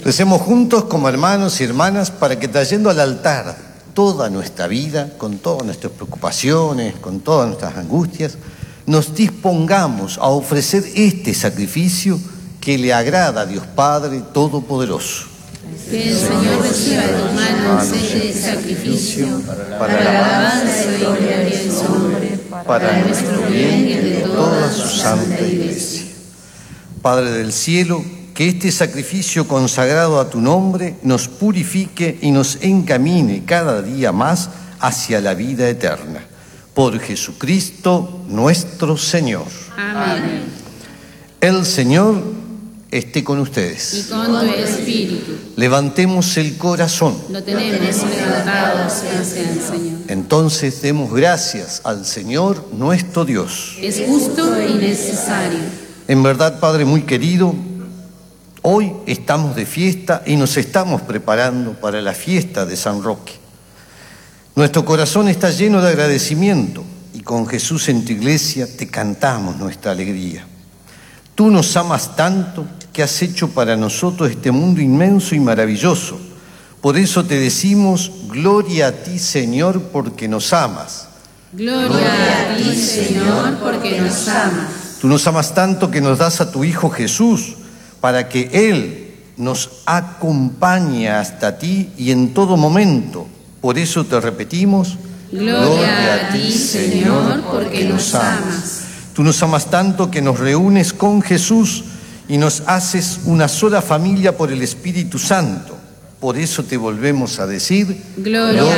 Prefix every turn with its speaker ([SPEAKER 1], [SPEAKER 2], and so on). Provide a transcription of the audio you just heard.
[SPEAKER 1] Recemos juntos como hermanos y hermanas para que, trayendo al altar toda nuestra vida, con todas nuestras preocupaciones, con todas nuestras angustias, nos dispongamos a ofrecer este sacrificio que le agrada a Dios Padre Todopoderoso.
[SPEAKER 2] Que el Señor reciba de tus manos este sacrificio para la alabanza y gloria de su nombre, para nuestro bien y el de toda su santa Iglesia.
[SPEAKER 1] Padre del cielo, que este sacrificio consagrado a tu nombre nos purifique y nos encamine cada día más hacia la vida eterna. Por Jesucristo nuestro Señor.
[SPEAKER 2] Amén.
[SPEAKER 1] El Señor esté con ustedes.
[SPEAKER 2] Y con tu espíritu.
[SPEAKER 1] Levantemos el corazón.
[SPEAKER 2] Lo tenemos levantado hacia el Señor.
[SPEAKER 1] Entonces demos gracias al Señor nuestro Dios.
[SPEAKER 2] Es justo y necesario.
[SPEAKER 1] En verdad, Padre muy querido, hoy estamos de fiesta y nos estamos preparando para la fiesta de San Roque. Nuestro corazón está lleno de agradecimiento y con Jesús en tu iglesia te cantamos nuestra alegría. Tú nos amas tanto que has hecho para nosotros este mundo inmenso y maravilloso. Por eso te decimos, gloria a ti, Señor, porque nos amas.
[SPEAKER 2] Gloria a ti, Señor, porque nos amas.
[SPEAKER 1] Tú nos amas tanto que nos das a tu Hijo Jesús para que Él nos acompañe hasta ti y en todo momento. Por eso te repetimos,
[SPEAKER 2] gloria a ti, Señor, porque nos amas.
[SPEAKER 1] Tú nos amas tanto que nos reúnes con Jesús y nos haces una sola familia por el Espíritu Santo. Por eso te volvemos a decir,
[SPEAKER 2] gloria